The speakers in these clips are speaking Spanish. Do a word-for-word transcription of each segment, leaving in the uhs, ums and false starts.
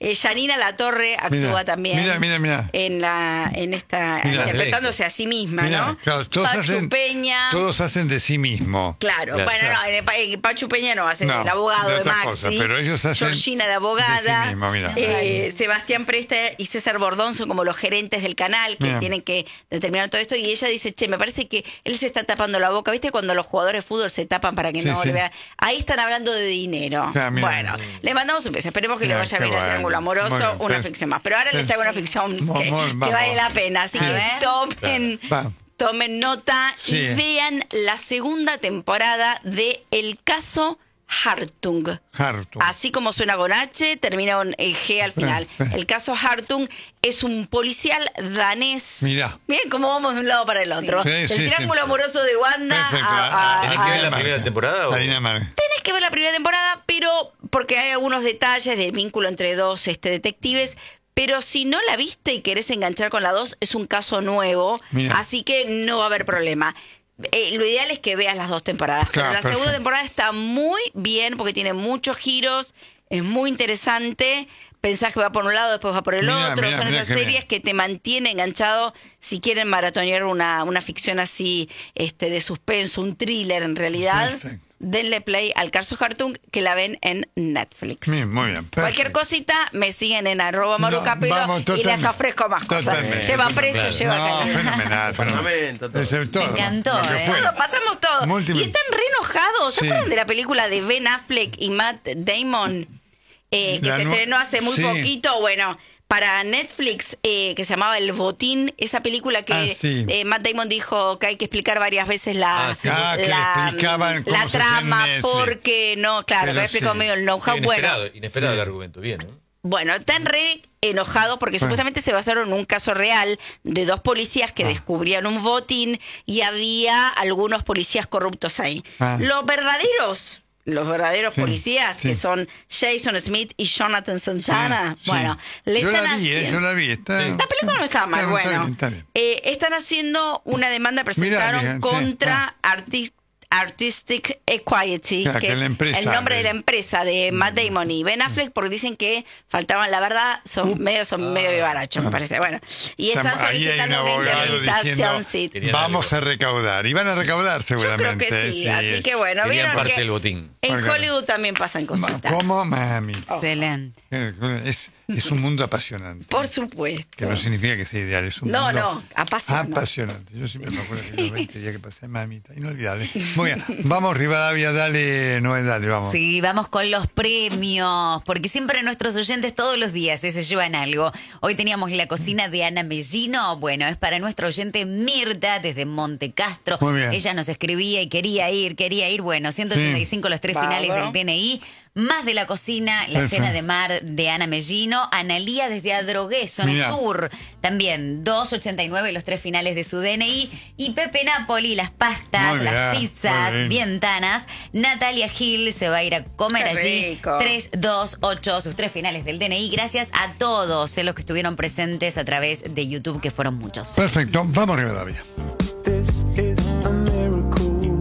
Eh, Janina Latorre actúa Mirá, también mirá, mirá, mirá. en la en esta Mirá. interpretándose a sí misma, Mirá, ¿no? claro, todos Pachu hacen, Peña. todos hacen de sí mismo. Claro, Claro, bueno, claro. no, en el, pa- en Pachu Peña no, hace No, el abogado de de, otra Maxi, cosa, pero ellos hacen Georgina de de abogada, sí mismo, mirá. eh, Sebastián Presta y César Bordón son como los gerentes del canal que Mirá. tienen que determinar todo esto, y ella dice, che, me parece que él se está tapando la boca, ¿viste? Cuando los jugadores de fútbol se tapan para que Sí, no sí. le vea. Ahí están hablando de dinero. Ah, mirá. Bueno, le mandamos un beso, esperemos que Mirá, le vaya qué bien el bueno. Triángulo Muy Amoroso, bien, una pero- ficción más. Pero ahora les pero- traigo una ficción Mo- que, mo- que vamos. vale la pena, así Sí. que tomen... Va. Tomen nota Sí. y vean la segunda temporada de El Caso Hartung. Hartung. Así como suena con H, termina con el G al final. Eh, eh. El Caso Hartung es un policial danés. Mirá. Miren cómo vamos de un lado para el otro. Sí, el sí, triángulo sí. amoroso de Wanda Perfecto. a- a- ¿Tenés a- que ver la Dinamarca. primera temporada o? La Dinamarca. Tenés que ver la primera temporada, pero porque hay algunos detalles del vínculo entre dos este, detectives. Pero si no la viste y querés enganchar con la dos, es un caso nuevo, Mirá. así que no va a haber problema. Eh, lo ideal es que veas las dos temporadas. Claro, pero la segunda perfecto. temporada está muy bien porque tiene muchos giros, es muy interesante. Pensás que va por un lado, después va por el Mirá, otro. mirá, Son mirá esas qué series bien. que te mantienen enganchado si quieren maratonear una, una ficción así este, de suspenso, un thriller en realidad. Perfecto. Denle play al Caso Hartung, que la ven en Netflix. Bien, muy bien. Cualquier perfecto. cosita, me siguen en arroba No, Marucapelo vamos, y les totalmente. ofrezco más cosas. Totalmente, Lleva totalmente. precio, lleva No, calidad. fenomenal. Parlamento, todo. fenomenal. Todo, Me encantó, lo que ¿eh? fuera. Todo, pasamos todo. Múltiple. Y están re enojados. ¿Se Sí. acuerdan de la película de Ben Affleck y Matt Damon? Eh, que La se nu- estrenó hace muy sí. poquito. Bueno, para Netflix, eh, que se llamaba El Botín, esa película que Ah, sí. eh, Matt Damon dijo que hay que explicar varias veces la, Ah, sí. Ah, que le la, explicaban cómo la se hacía en trama, Netflix. porque no, claro, Pero me ha explicado sí. medio el know-how. Bueno, Inesperado, inesperado Sí. el argumento, bien, ¿no? Bueno, están re enojados porque supuestamente se basaron en un caso real de dos policías que Ah. descubrían un botín y había algunos policías corruptos ahí. Ah. Los verdaderos, los verdaderos Sí, policías, sí. que son Jason Smith y Jonathan Santana, Sí, bueno, sí. le yo están la vi, eh, haciendo... yo la vi. Está, Sí. La película no estaba mal, Está bien, bueno. está bien, está bien. Eh, están haciendo una demanda, presentaron Mirá, sí, contra Arti- Artistic Equity, Claro, que que es la empresa el nombre de la de- empresa de Matt Damon y Ben Affleck, porque dicen que faltaban, la verdad, son Up. medio son medio vivarachos, me parece. Bueno, y están Estamos- ahí hay un solicitando una abogado indemnización, diciendo, sí. Querían vamos algo. a recaudar. Y van a recaudar Yo creo seguramente. que sí, así que bueno, Querían vieron parte que del botín. en Porque- Hollywood también pasan cositas. ¿Cómo, mami? Excelente. Es, es un mundo apasionante. Por supuesto. Que no significa que sea ideal, es un No, mundo no, apasionante. apasionante. Yo siempre me acuerdo que los veinte días que pasé, mamita, inolvidable. Muy bien, vamos Rivadavia, dale, no dale, vamos. Sí, vamos con los premios, porque siempre nuestros oyentes todos los días eh, se llevan algo. Hoy teníamos la cocina de Ana Mellino, bueno, es para nuestra oyente Mirta desde Monte Castro. Muy bien. Ella nos escribía y quería ir, quería ir, bueno, ciento ochenta y cinco los tres Vamos. finales del D N I, más de la cocina, la Perfecto. cena de mar de Ana Mellino, Analía desde Adrogué, zona Mirá. sur, también doscientos ochenta y nueve los tres finales de su D N I, y Pepe Napoli, las pastas, Muy las bien, pizzas, muy bien. bien tanas. Natalia Gil se va a ir a comer Qué allí. rico. tres, dos, ocho, sus tres finales del D N I. Gracias a todos eh, los que estuvieron presentes a través de YouTube, que fueron muchos. Perfecto, vamos Rivadavia. This is a miracle.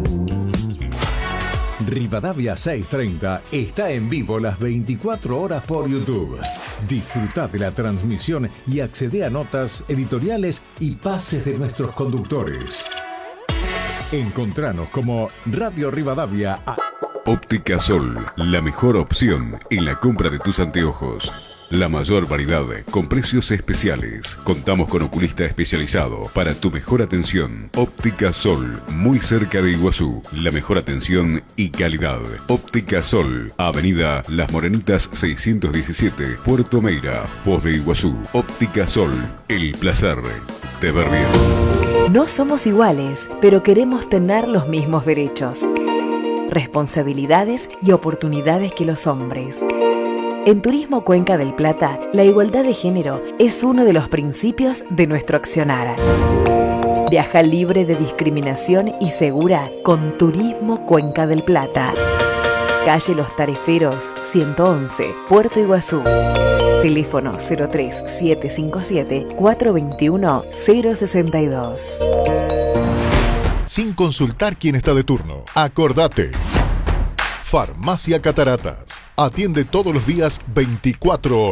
Rivadavia seiscientos treinta está en vivo las veinticuatro horas por YouTube. Disfruta de la transmisión y accede a notas, editoriales y pases de nuestros conductores. Encontranos como Radio Rivadavia. a- Óptica Sol, la mejor opción en la compra de tus anteojos. La mayor variedad con precios especiales. Contamos con oculista especializado para tu mejor atención. Óptica Sol, muy cerca de Iguazú. La mejor atención y calidad. Óptica Sol, Avenida Las Morenitas seiscientos diecisiete, Puerto Meira, Foz de Iguazú. Óptica Sol, el placer de ver bien. No somos iguales, pero queremos tener los mismos derechos, responsabilidades y oportunidades que los hombres. En Turismo Cuenca del Plata, la igualdad de género es uno de los principios de nuestro accionar. Viaja libre de discriminación y segura con Turismo Cuenca del Plata. Calle Los Tareferos, ciento once, Puerto Iguazú. Teléfono cero tres siete cinco siete cuatro dos uno cero seis dos. Sin consultar quién está de turno. Acordate. Farmacia Cataratas. Atiende todos los días veinticuatro horas.